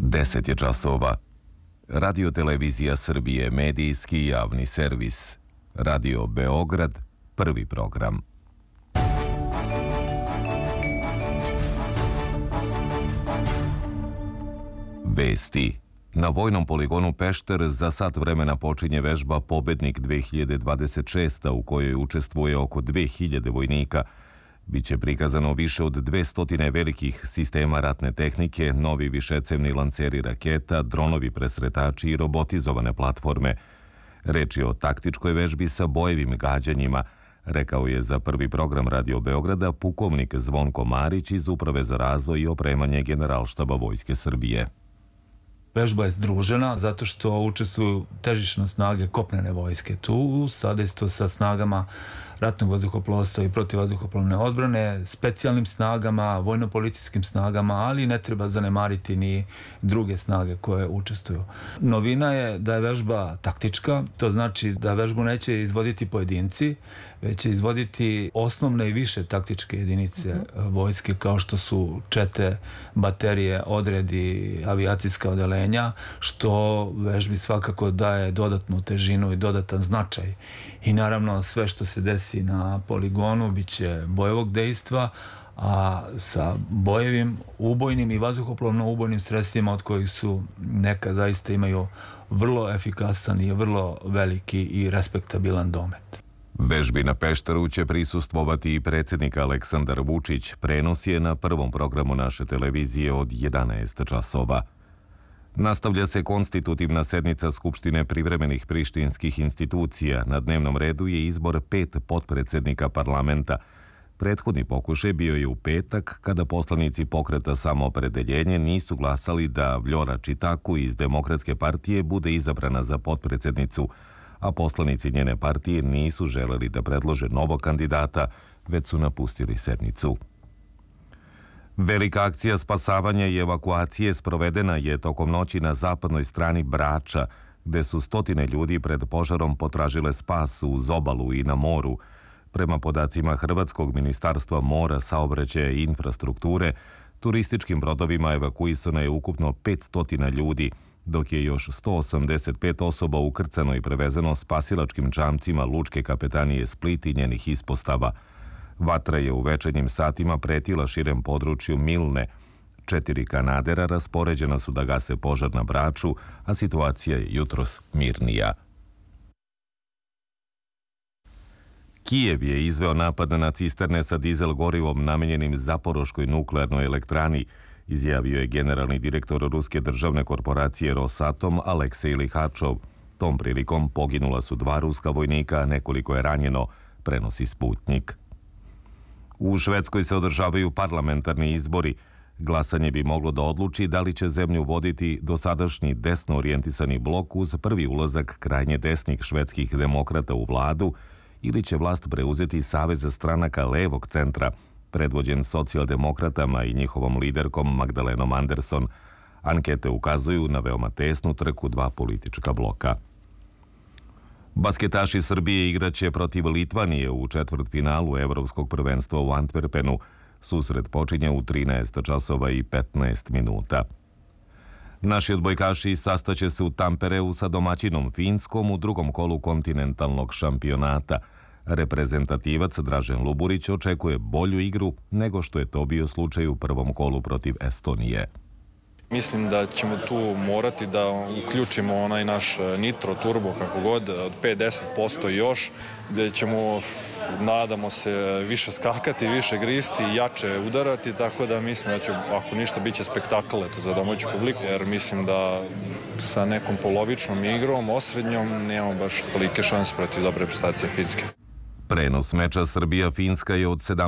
10 je časova. Radio Televizija Srbije, medijski javni servis. Radio Beograd, prvi program. Vesti. Na vojnom poligonu Pešter za sat vremena počinje vežba Pobednik 2026, u kojoj učestvuje oko 2000 vojnika. Biće prikazano više od 200 velikih sistema ratne tehnike, novi višecevni lanceri raketa, dronovi presretači i robotizovane platforme. Reč je o taktičkoj vežbi sa bojevim gađanjima, rekao je za prvi program Radio Beograda pukovnik Zvonko Marić iz Uprave za razvoj i opremanje Generalštaba Vojske Srbije. Vežba je združena zato što učestvuju težišne snage kopnene vojske tu, sadejstvo sa snagama ratnog vazduhoplovstva i protivvazduhoplovne odbrane, specijalnim snagama, vojno-policijskim snagama, ali ne treba zanemariti ni druge snage koje učestvuju. Novina je da je vežba taktička, to znači da vežbu neće izvoditi pojedinci, već će izvoditi osnovne i više taktičke jedinice vojske, kao što su čete, baterije, odredi, avijacijska odeljenja, što vežbi svakako daje dodatnu težinu i dodatan značaj. I naravno sve što se desi na poligonu biće bojevog dejstva, a sa bojevim, ubojnim i vazduhoplovno-ubojnim sredstvima od kojih su neka zaista imaju vrlo efikasan i vrlo veliki i respektabilan domet. Vežbi na Pešteru će prisustvovati i predsjednik Aleksandar Vučić. Prenos je na prvom programu naše televizije od 11 časova. Nastavlja se konstitutivna sednica Skupštine privremenih prištinskih institucija. Na dnevnom redu je izbor 5 potpredsednika parlamenta. Prethodni pokušaj bio je u petak, kada poslanici Pokreta Samoopredeljenje nisu glasali da Vljora Čitaku iz Demokratske partije bude izabrana za potpredsednicu, a poslanici njene partije nisu želeli da predlože novog kandidata, već su napustili sednicu. Velika akcija spasavanja i evakuacije sprovedena je tokom noći na zapadnoj strani Brača, gde su stotine ljudi pred požarom potražile spas uz obalu i na moru. Prema podacima Hrvatskog ministarstva mora, saobraćaja i infrastrukture, turističkim brodovima evakuisano je ukupno 500 ljudi, dok je još 185 osoba ukrcano i prevezeno spasilačkim čamcima Lučke kapetanije Split i njenih ispostava. Vatra je u večernjim satima pretila širem području Milne. 4 kanadera raspoređena su da gase požar na Braču, a situacija je jutros mirnija. Kijev je izveo napad na cisterne sa dizel gorivom namenjenim Zaporoškoj nuklearnoj elektrani, izjavio je generalni direktor ruske državne korporacije Rosatom Aleksej Lihačov. Tom prilikom poginula su 2 ruska vojnika, a nekoliko je ranjeno, prenosi Sputnik. U Švedskoj se održavaju parlamentarni izbori. Glasanje bi moglo da odluči da li će zemlju voditi dosadašnji desno orijentisani blok uz prvi ulazak krajnje desnih švedskih demokrata u vladu ili će vlast preuzeti savez stranaka levog centra, predvođen socijaldemokratama i njihovom liderkom Magdalenom Andersson. Ankete ukazuju na veoma tesnu trku 2 politička bloka. Basketaši Srbije igraće protiv Litvanije u četvrtfinalu Evropskog prvenstva u Antwerpenu. Susret počinje u 13 časova i 15 minuta. Naši odbojkaši sastaće se u Tampereu sa domaćinom Finskom u drugom kolu kontinentalnog šampionata. Reprezentativac Dražen Luburić očekuje bolju igru nego što je to bio slučaj u prvom kolu protiv Estonije. Mislim da ćemo tu morati da uključimo onaj naš nitro turbo, kako god, od 5-10% još, gde ćemo, nadamo se, više skakati, više gristi, jače udarati, tako da mislim da će, ako ništa, bit će spektakl za domaću publiku, jer mislim da sa nekom polovičnom igrom, osrednjom, nemamo baš tolike šanse protiv dobre prestacije Finske. Prenos meča Srbija-Finska je od 17